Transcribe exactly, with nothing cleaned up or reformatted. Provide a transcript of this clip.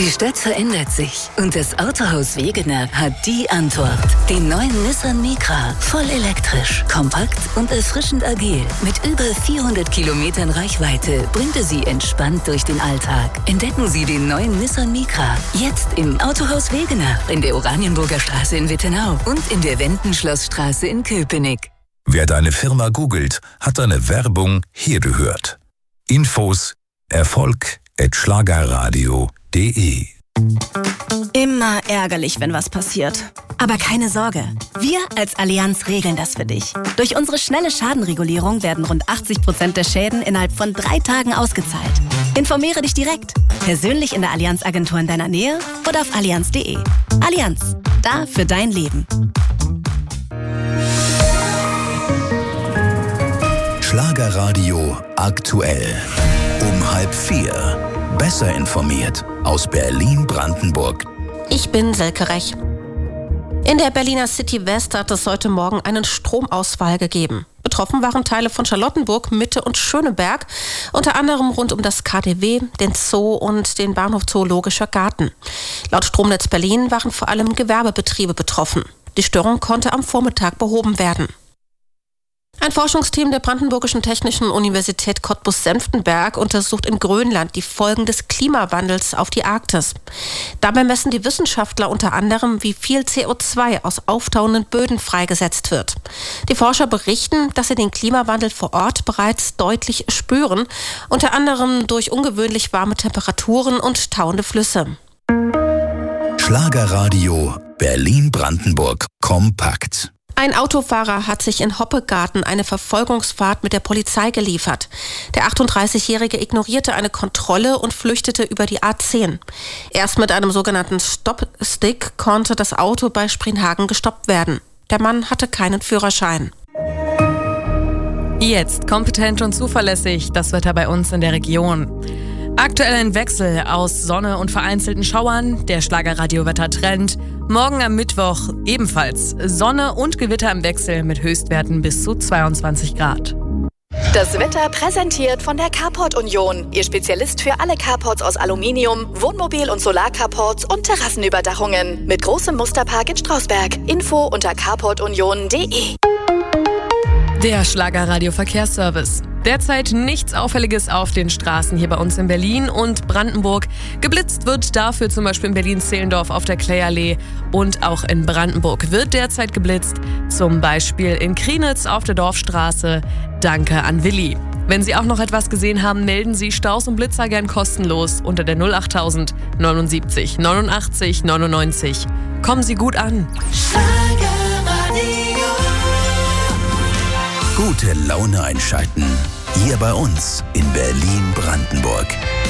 Die Stadt verändert sich und das Autohaus Wegener hat die Antwort. Den neuen Nissan Micra, voll elektrisch, kompakt und erfrischend agil. Mit über vierhundert Kilometern Reichweite bringt er Sie entspannt durch den Alltag. Entdecken Sie den neuen Nissan Micra jetzt im Autohaus Wegener, in der Oranienburger Straße in Wittenau und in der Wendenschlossstraße in Köpenick. Wer deine Firma googelt, hat deine Werbung hier gehört. Infos Erfolg at schlagerradio punkt de. Immer ärgerlich, wenn was passiert. Aber keine Sorge, wir als Allianz regeln das für dich. Durch unsere schnelle Schadenregulierung werden rund achtzig Prozent der Schäden innerhalb von drei Tagen ausgezahlt. Informiere dich direkt, persönlich in der Allianz-Agentur in deiner Nähe oder auf allianz punkt de. Allianz, da für dein Leben. Schlagerradio aktuell. Um halb vier. Besser informiert aus Berlin-Brandenburg. Ich bin Selke Rech. In der Berliner City West hat es heute Morgen einen Stromausfall gegeben. Betroffen waren Teile von Charlottenburg, Mitte und Schöneberg, unter anderem rund um das K D W, den Zoo und den Bahnhof Zoologischer Garten. Laut Stromnetz Berlin waren vor allem Gewerbebetriebe betroffen. Die Störung konnte am Vormittag behoben werden. Ein Forschungsteam der Brandenburgischen Technischen Universität Cottbus-Senftenberg untersucht in Grönland die Folgen des Klimawandels auf die Arktis. Dabei messen die Wissenschaftler unter anderem, wie viel C O zwei aus auftauenden Böden freigesetzt wird. Die Forscher berichten, dass sie den Klimawandel vor Ort bereits deutlich spüren, unter anderem durch ungewöhnlich warme Temperaturen und tauende Flüsse. Schlagerradio Berlin-Brandenburg kompakt. Ein Autofahrer hat sich in Hoppegarten eine Verfolgungsfahrt mit der Polizei geliefert. Der achtunddreißigjährige ignorierte eine Kontrolle und flüchtete über die A zehn. Erst mit einem sogenannten Stoppstick konnte das Auto bei Sprienhagen gestoppt werden. Der Mann hatte keinen Führerschein. Jetzt kompetent und zuverlässig das Wetter bei uns in der Region. Aktuell ein Wechsel aus Sonne und vereinzelten Schauern, der Schlagerradio-Wettertrend. Morgen am Mittwoch ebenfalls Sonne und Gewitter im Wechsel mit Höchstwerten bis zu zweiundzwanzig Grad. Das Wetter präsentiert von der Carport Union. Ihr Spezialist für alle Carports aus Aluminium, Wohnmobil- und Solarcarports und Terrassenüberdachungen. Mit großem Musterpark in Strausberg. Info unter carport union punkt de. Der Schlagerradio-Verkehrsservice. Derzeit nichts Auffälliges auf den Straßen hier bei uns in Berlin und Brandenburg. Geblitzt wird dafür zum Beispiel in Berlin-Zehlendorf auf der Klayallee und auch in Brandenburg wird derzeit geblitzt, zum Beispiel in Krienitz auf der Dorfstraße. Danke an Willi. Wenn Sie auch noch etwas gesehen haben, melden Sie Staus und Blitzer gern kostenlos unter der null achttausend neunundsiebzig neunundachtzig neunundneunzig. Kommen Sie gut an. Gute Laune einschalten. Hier bei uns in Berlin-Brandenburg.